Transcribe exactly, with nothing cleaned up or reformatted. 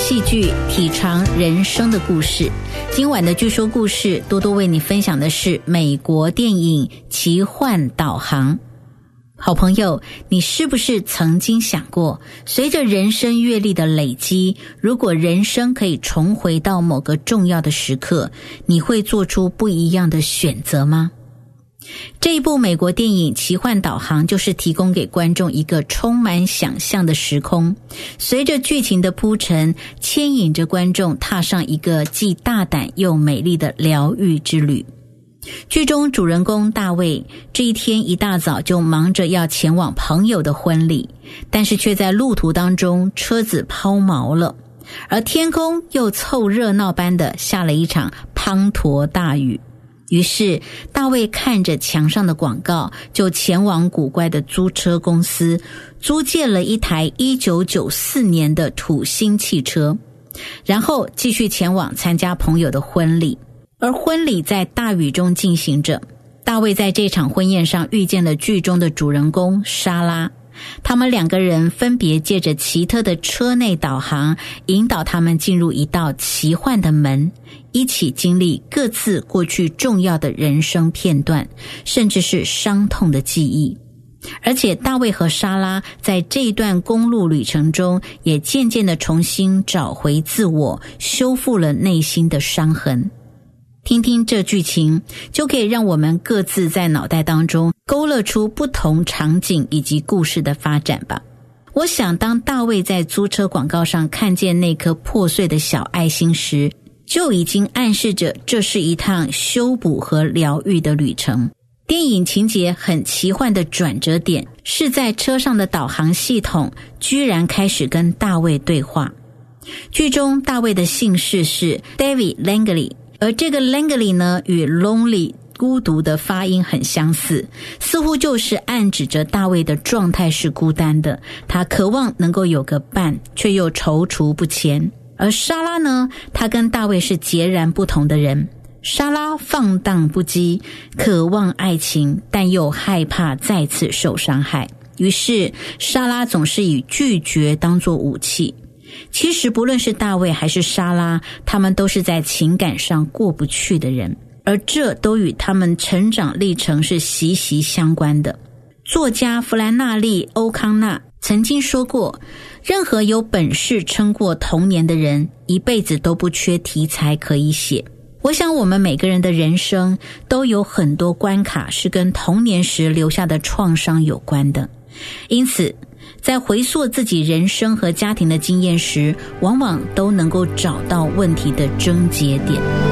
戏剧体尝人生的故事。今晚的据说故事，多多为你分享的是美国电影奇幻导航。好朋友，你是不是曾经想过，随着人生阅历的累积，如果人生可以重回到某个重要的时刻，你会做出不一样的选择吗？这一部美国电影奇幻导航就是提供给观众一个充满想象的时空，随着剧情的铺陈，牵引着观众踏上一个既大胆又美丽的疗愈之旅。剧中主人公大卫这一天一大早就忙着要前往朋友的婚礼，但是却在路途当中车子抛锚了，而天空又凑热闹般的下了一场滂沱大雨。于是大卫看着墙上的广告，就前往古怪的租车公司租借了一台一九九四年的土星汽车，然后继续前往参加朋友的婚礼。而婚礼在大雨中进行着，大卫在这场婚宴上遇见了剧中的主人公莎拉，他们两个人分别借着奇特的车内导航，引导他们进入一道奇幻的门，一起经历各自过去重要的人生片段，甚至是伤痛的记忆。而且大卫和莎拉在这一段公路旅程中，也渐渐地重新找回自我，修复了内心的伤痕。听听这剧情，就可以让我们各自在脑袋当中勾勒出不同场景以及故事的发展吧。我想当大卫在租车广告上看见那颗破碎的小爱心时，就已经暗示着这是一趟修补和疗愈的旅程。电影情节很奇幻的转折点是在车上的导航系统居然开始跟大卫对话。剧中大卫的姓氏是 David Langley，而这个 Langley 呢，与 lonely 孤独的发音很相似，似乎就是暗指着大卫的状态是孤单的，他渴望能够有个伴，却又踌躇不前。而莎拉呢，她跟大卫是截然不同的人。莎拉放荡不羁，渴望爱情，但又害怕再次受伤害，于是莎拉总是以拒绝当作武器。其实不论是大卫还是莎拉，他们都是在情感上过不去的人，而这都与他们成长历程是息息相关的。作家弗兰纳利·欧康纳曾经说过，任何有本事撑过童年的人，一辈子都不缺题材可以写。我想我们每个人的人生都有很多关卡是跟童年时留下的创伤有关的，因此在回溯自己人生和家庭的经验时，往往都能够找到问题的症结点。